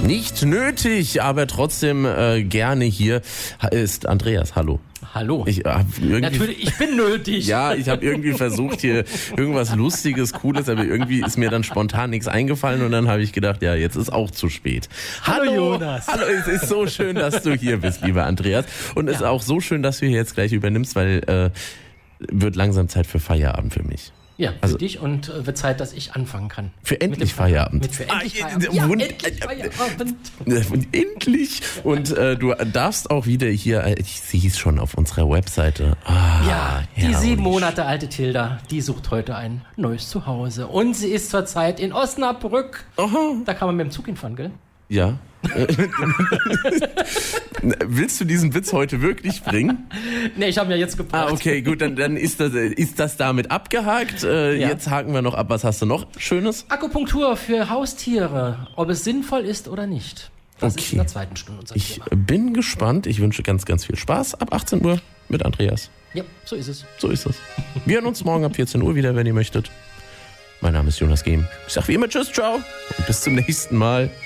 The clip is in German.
Nicht nötig, aber trotzdem gerne hier ist Andreas. Hallo. Hallo. Natürlich, ich bin nötig. Ja, ich habe irgendwie versucht, hier irgendwas Lustiges, Cooles, aber irgendwie ist mir dann spontan nichts eingefallen und dann habe ich gedacht, ja, jetzt ist auch zu spät. Hallo Jonas. Hallo, es ist so schön, dass du hier bist, lieber Andreas. Und es ist auch so schön, dass du hier jetzt gleich übernimmst, weil wird langsam Zeit für Feierabend für mich. Ja, für dich und wird Zeit, dass ich anfangen kann. Für endlich Feierabend. Für endlich Feierabend. Ja, endlich Feierabend. Endlich. Und du darfst auch wieder hier, ich sehe es schon auf unserer Webseite. Die 7 Monate alte Tilda, die sucht heute ein neues Zuhause. Und sie ist zurzeit in Osnabrück. Aha. Da kann man mit dem Zug hinfahren, gell? Ja. Willst du diesen Witz heute wirklich bringen? Nee, ich habe ihn ja jetzt gebracht. Okay, gut, dann ist das damit abgehakt. Jetzt haken wir noch ab. Was hast du noch Schönes? Akupunktur für Haustiere, ob es sinnvoll ist oder nicht. Das ist in der zweiten Stunde unser Ich Thema. bin gespannt. Ich wünsche ganz, ganz viel Spaß ab 18 Uhr mit Andreas. Ja, so ist es. So ist es. Wir hören uns morgen ab 14 Uhr wieder, wenn ihr möchtet. Mein Name ist Jonas Gehm. Ich sag wie immer Tschüss, ciao und bis zum nächsten Mal.